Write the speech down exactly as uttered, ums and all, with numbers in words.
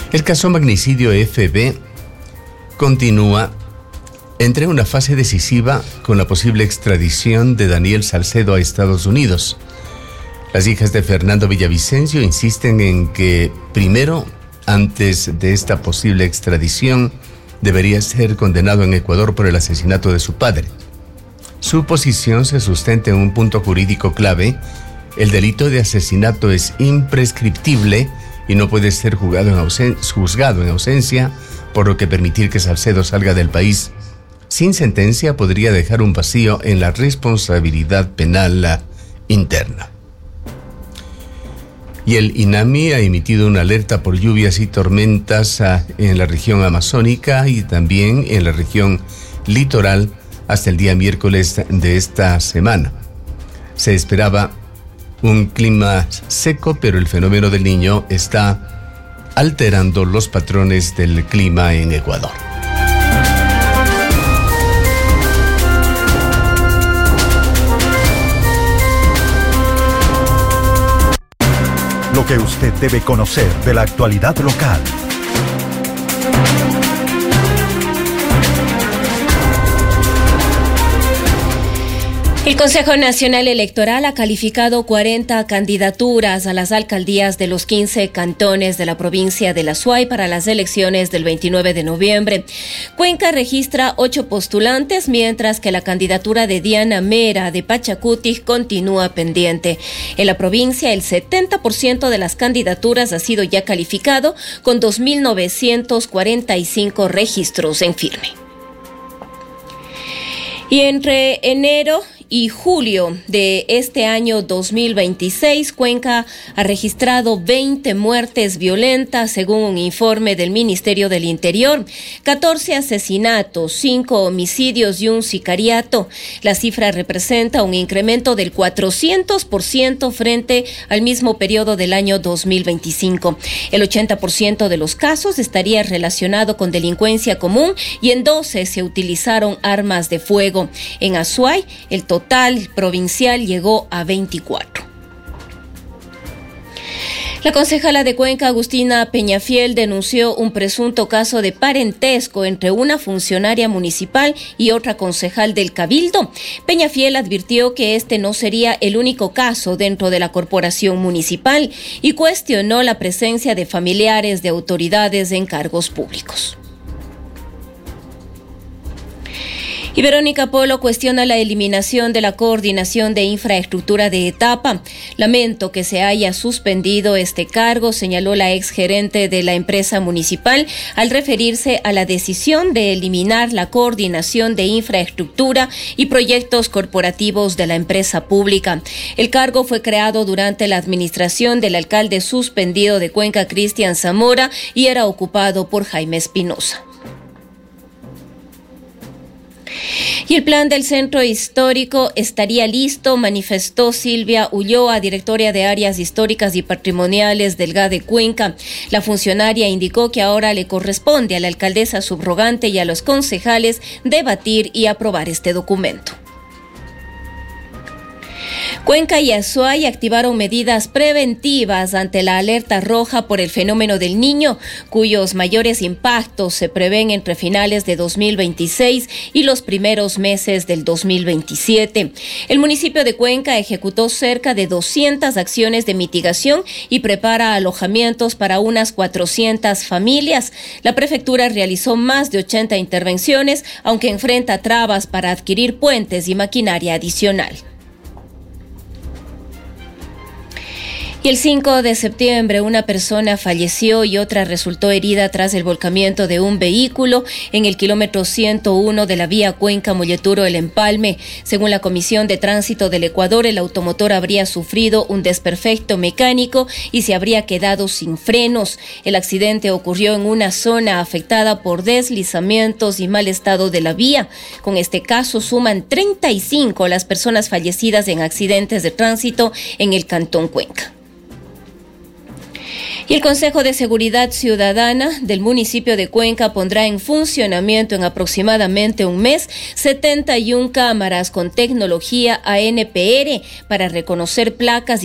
El caso Magnicidio F B continúa entre una fase decisiva con la posible extradición de Daniel Salcedo a Estados Unidos. Las hijas de Fernando Villavicencio insisten en que, primero, antes de esta posible extradición, debería ser condenado en Ecuador por el asesinato de su padre. Su posición se sustenta en un punto jurídico clave: el delito de asesinato es imprescriptible y no puede ser juzgado en, ausen- juzgado en ausencia, por lo que permitir que Salcedo salga del país sin sentencia podría dejar un vacío en la responsabilidad penal interna. Y el INAMI ha emitido una alerta por lluvias y tormentas en la región amazónica y también en la región litoral hasta el día miércoles de esta semana. Se esperaba un clima seco, pero el fenómeno del Niño está alterando los patrones del clima en Ecuador. Lo que usted debe conocer de la actualidad local. El Consejo Nacional Electoral ha calificado cuarenta candidaturas a las alcaldías de los quince cantones de la provincia de La Suay para las elecciones del veintinueve de noviembre. Cuenca registra ocho postulantes, mientras que la candidatura de Diana Mera de Pachacuti continúa pendiente. En la provincia, el setenta por ciento de las candidaturas ha sido ya calificado, con dos mil novecientos cuarenta y cinco registros en firme. Y entre enero y julio de este año dos mil veintiséis, Cuenca ha registrado veinte muertes violentas, según un informe del Ministerio del Interior, catorce asesinatos, cinco homicidios y un sicariato. La cifra representa un incremento del cuatrocientos por ciento frente al mismo periodo del año dos mil veinticinco. El ochenta por ciento de los casos estaría relacionado con delincuencia común y en doce se utilizaron armas de fuego. En Azuay, el total provincial llegó a veinticuatro. La concejala de Cuenca, Agustina Peñafiel, denunció un presunto caso de parentesco entre una funcionaria municipal y otra concejal del Cabildo. Peñafiel advirtió que este no sería el único caso dentro de la corporación municipal y cuestionó la presencia de familiares de autoridades en cargos públicos. Y Verónica Polo cuestiona la eliminación de la coordinación de infraestructura de etapa. Lamento que se haya suspendido este cargo, señaló la exgerente de la empresa municipal al referirse a la decisión de eliminar la coordinación de infraestructura y proyectos corporativos de la empresa pública. El cargo fue creado durante la administración del alcalde suspendido de Cuenca, Cristian Zamora, y era ocupado por Jaime Espinosa. Y el plan del centro histórico estaría listo, manifestó Silvia Ulloa, directora de áreas históricas y patrimoniales del G A de Cuenca. La funcionaria indicó que ahora le corresponde a la alcaldesa subrogante y a los concejales debatir y aprobar este documento. Cuenca y Azuay activaron medidas preventivas ante la alerta roja por el fenómeno del Niño, cuyos mayores impactos se prevén entre finales de dos mil veintiséis y los primeros meses del dos mil veintisiete. El municipio de Cuenca ejecutó cerca de doscientas acciones de mitigación y prepara alojamientos para unas cuatrocientas familias. La prefectura realizó más de ochenta intervenciones, aunque enfrenta trabas para adquirir puentes y maquinaria adicional. Y el cinco de septiembre una persona falleció y otra resultó herida tras el volcamiento de un vehículo en el kilómetro ciento uno de la vía Cuenca-Molleturo-El Empalme. Según la Comisión de Tránsito del Ecuador, el automotor habría sufrido un desperfecto mecánico y se habría quedado sin frenos. El accidente ocurrió en una zona afectada por deslizamientos y mal estado de la vía. Con este caso suman treinta y cinco las personas fallecidas en accidentes de tránsito en el Cantón Cuenca. Y el Consejo de Seguridad Ciudadana del municipio de Cuenca pondrá en funcionamiento en aproximadamente un mes setenta y una cámaras con tecnología A N P R para reconocer placas